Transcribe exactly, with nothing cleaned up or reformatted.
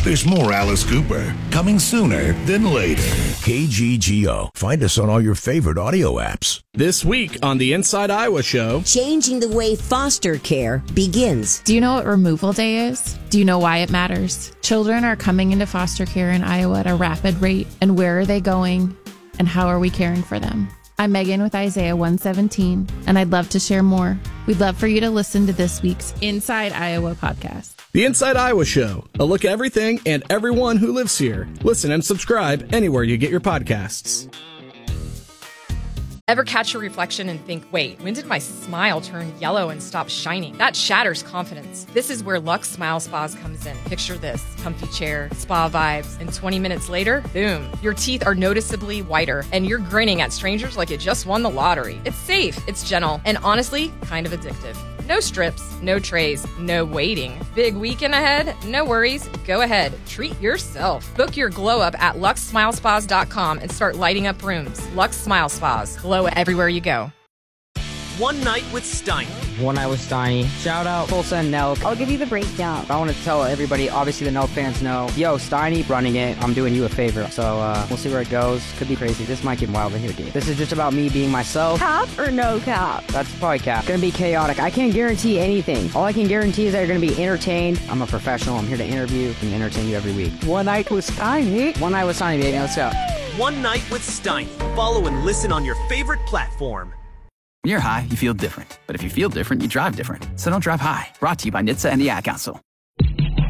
There's more Alice Cooper coming sooner than later. K G G O. Find us on all your favorite audio apps. This week on the Inside Iowa Show, changing the way foster care begins. Do you know what Removal Day is? Do you know why it matters? Children are coming into foster care in Iowa at a rapid rate. And where are they going? And how are we caring for them? I'm Megan with Isaiah one seventeen, and I'd love to share more. We'd love for you to listen to this week's Inside Iowa podcast. The Inside Iowa Show, a look at everything and everyone who lives here. Listen and subscribe anywhere you get your podcasts. Ever catch your reflection and think, wait, when did my smile turn yellow and stop shining? That shatters confidence. This is where Lux Smile Spas comes in. Picture this, comfy chair, spa vibes, and twenty minutes later, boom, your teeth are noticeably whiter, and you're grinning at strangers like you just won the lottery. It's safe, it's gentle, and honestly, kind of addictive. No strips, no trays, no waiting. Big weekend ahead? No worries. Go ahead. Treat yourself. Book your glow up at lux smile spas dot com and start lighting up rooms. Lux Smile Spas. Glow everywhere you go. One Night with Steiny. One Night with Steiny. Shout out Tulsa and Nelk. I'll give you the breakdown. I want to tell everybody, obviously the Nelk fans know, yo, Steiny running it, I'm doing you a favor. So uh, we'll see where it goes. Could be crazy. This might get wild in here, dude. This is just about me being myself. Cap or no cap? That's probably cap. Gonna be chaotic. I can't guarantee anything. All I can guarantee is that you're gonna be entertained. I'm a professional. I'm here to interview and entertain you every week. One Night with Steiny. One Night with Steiny, baby. Let's go. One Night with Steiny. Follow and listen on your favorite platform. When you're high, you feel different. But if you feel different, you drive different. So don't drive high. Brought to you by N H T S A and the Ad Council.